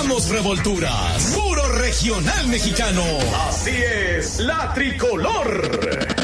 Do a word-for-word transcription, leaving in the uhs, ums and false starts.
somos revolturas. Puro regional mexicano. Así es, la tricolor.